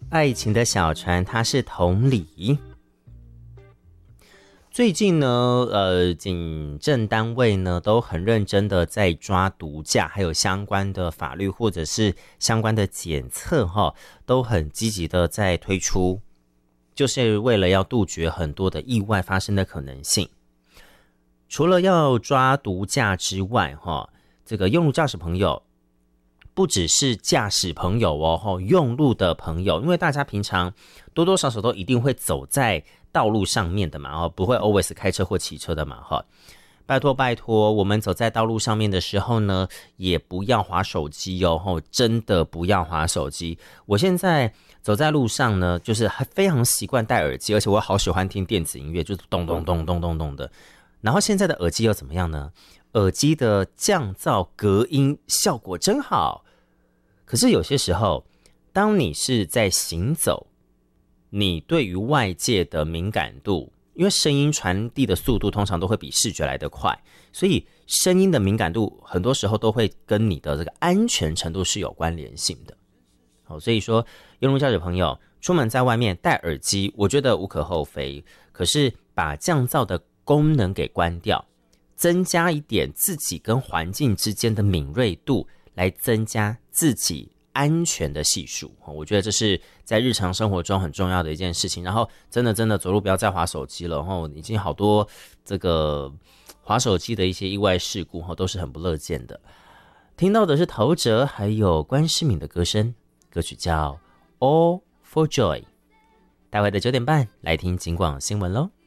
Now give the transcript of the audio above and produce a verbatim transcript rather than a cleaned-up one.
爱情的小船，它是同理。最近呢，呃，警政单位呢都很认真的在抓毒驾，还有相关的法律或者是相关的检测哈，都很积极的在推出，就是为了要杜绝很多的意外发生的可能性。除了要抓毒驾之外，哈，这个用路驾驶朋友，不只是驾驶朋友哦，用路的朋友，因为大家平常多多少少都一定会走在道路上面的嘛，不会 always 开车或骑车的嘛，拜托拜托，我们走在道路上面的时候呢，也不要滑手机哦，真的不要滑手机。我现在走在路上呢，就是非常习惯戴耳机，而且我好喜欢听电子音乐，就是咚咚咚咚咚咚的。然后现在的耳机又怎么样呢？耳机的降噪隔音效果真好。可是有些时候，当你是在行走，你对于外界的敏感度，因为声音传递的速度通常都会比视觉来得快，所以声音的敏感度很多时候都会跟你的这个安全程度是有关联性的。好，所以说用路驾驶朋友出门在外面戴耳机，我觉得无可厚非，可是把降噪的功能给关掉，增加一点自己跟环境之间的敏锐度，来增加自己安全的系数，我觉得这是在日常生活中很重要的一件事情。然后真的真的走路不要再滑手机了，然后已经好多这个滑手机的一些意外事故都是很不乐见的。听到的是陶喆还有关诗敏的歌声，歌曲叫 All for Joy。待会的九点半来听警广新闻咯。